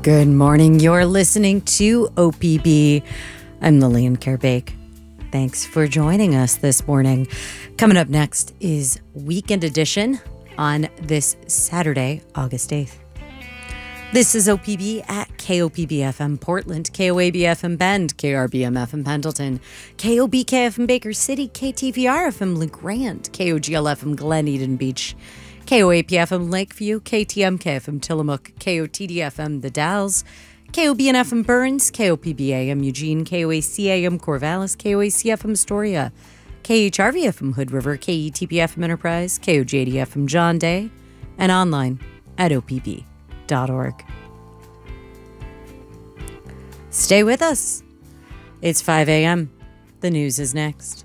Good morning. You're listening to OPB. I'm Lillian Kerbake. Thanks for joining us this morning. Coming up next is Weekend Edition on this Saturday, August 8th. This is OPB at KOPB-FM Portland, KOAB-FM Bend, KRBM-FM Pendleton, KOBK-FM Baker City, KTVR-FM LeGrand, KOGL-FM Glen Eden Beach, KOAP-FM Lakeview, KTMK-FM Tillamook, KOTD-FM The Dalles, KOBN-FM Burns, KOPB-AM Eugene, KOAC-AM Corvallis, KOAC-FM Astoria, KHRV-FM Hood River, KETP-FM Enterprise, KOJD-FM John Day, and online at opb.org. Stay with us. It's 5 a.m. The news is next.